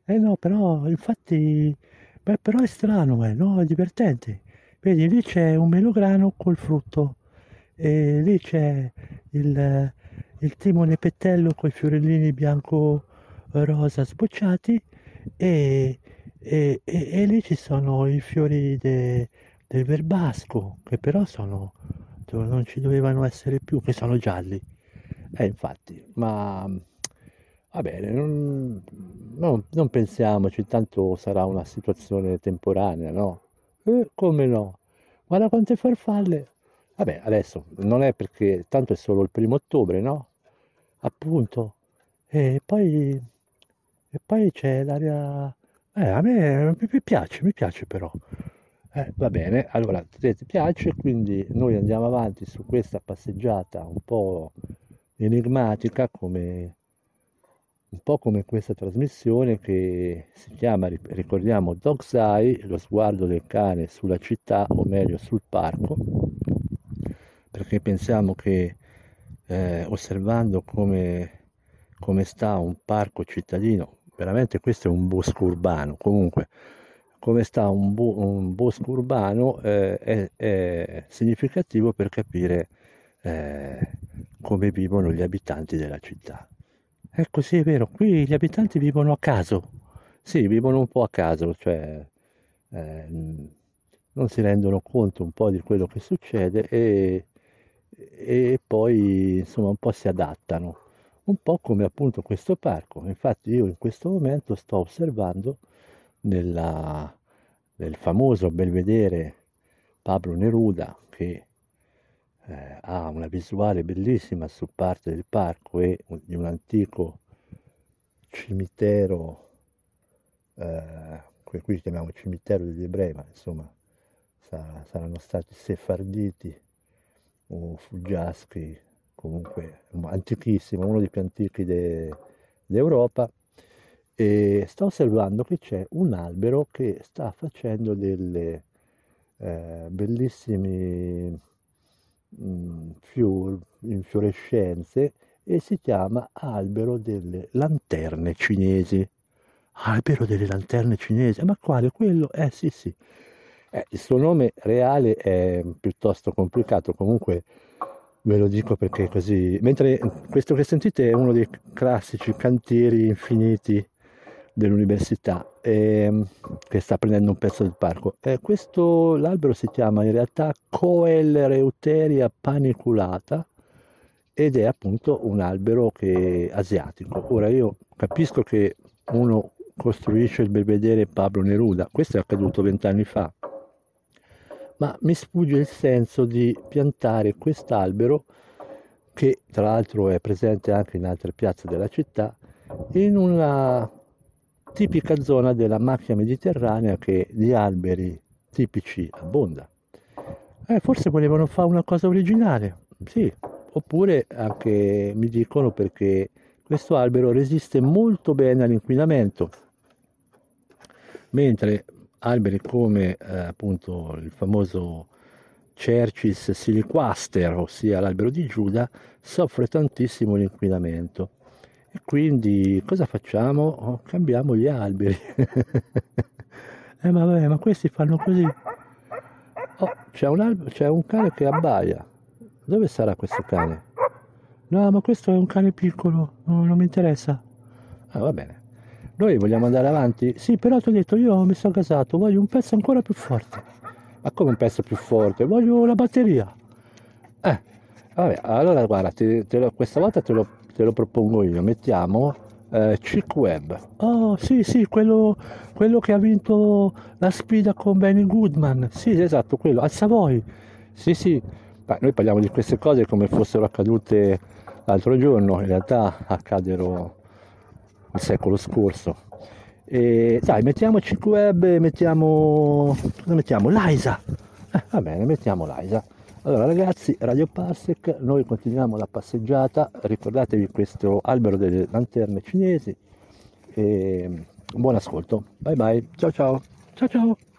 Eh no, però infatti, beh, però è strano, no? È divertente. Vedi, lì c'è un melograno col frutto e lì c'è il, il timone pettello con i fiorellini bianco-rosa sbocciati e, e lì ci sono i fiori del verbasco, che però non ci dovevano essere più, che sono gialli. Infatti, ma va bene, non pensiamoci, tanto sarà una situazione temporanea, no? Come no? Guarda quante farfalle! Vabbè, adesso non è perché tanto è solo il 1° ottobre, no? Appunto. E poi c'è l'aria. A me mi piace però. Va bene, allora se ti piace, quindi noi andiamo avanti su questa passeggiata un po' enigmatica, un po' come questa trasmissione che si chiama, ricordiamo, Dog's Eye, lo sguardo del cane sulla città, o meglio sul parco, perché pensiamo che osservando come sta un parco cittadino, veramente questo è un bosco urbano, comunque, come sta un bosco urbano è significativo per capire eh, come vivono gli abitanti della città. Ecco, sì, è vero, qui gli abitanti vivono a caso, sì, vivono un po' a caso, cioè non si rendono conto un po' di quello che succede e poi insomma un po' si adattano, un po' come appunto questo parco. Infatti io in questo momento sto osservando nella- nel famoso belvedere Pablo Neruda che ha una visuale bellissima su parte del parco e di un antico cimitero, che qui chiamiamo cimitero degli ebrei, ma insomma saranno stati sefarditi o fuggiaschi, comunque antichissimo, uno dei più antichi d'Europa. E sto osservando che c'è un albero che sta facendo delle bellissime infiorescenze e si chiama albero delle lanterne cinesi. Albero delle lanterne cinesi, ma quale? Quello? Sì, sì. Il suo nome reale è piuttosto complicato, comunque ve lo dico perché così. Mentre questo che sentite è uno dei classici cantieri infiniti dell'università che sta prendendo un pezzo del parco. L'albero si chiama in realtà Coelreuteria paniculata ed è appunto un albero asiatico. Ora io capisco che uno costruisce il belvedere Pablo Neruda, questo è accaduto 20 anni fa, ma mi sfugge il senso di piantare quest'albero, che tra l'altro è presente anche in altre piazze della città, in una tipica zona della macchia mediterranea che di alberi tipici abbonda. Forse volevano fare una cosa originale, sì, oppure anche mi dicono perché questo albero resiste molto bene all'inquinamento, mentre alberi come appunto il famoso Cercis siliquaster, ossia l'albero di Giuda, soffre tantissimo l'inquinamento. E quindi cosa facciamo? Cambiamo gli alberi. Ma vabbè, ma questi fanno così. Oh, c'è un cane che abbaia. Dove sarà questo cane? No, ma questo è un cane piccolo, non mi interessa. Va bene. Noi vogliamo andare avanti? Sì, però ti ho detto, io mi sono casato, voglio un pezzo ancora più forte. Ma come un pezzo più forte? Voglio la batteria. Eh, vabbè, allora guarda, questa volta te lo propongo io. Mettiamo Chick Webb. Oh, sì, sì, quello che ha vinto la sfida con Benny Goodman. Sì, esatto, quello, al Savoy. Sì, sì. Ma noi parliamo di queste cose come fossero accadute l'altro giorno, in realtà accaddero il secolo scorso. E dai, mettiamo Chick Webb e mettiamo. Cosa mettiamo? Liza! Va bene, mettiamo Liza. Allora ragazzi, Radio Parsec, noi continuiamo la passeggiata, ricordatevi questo albero delle lanterne cinesi e buon ascolto. Bye bye, ciao ciao, ciao ciao.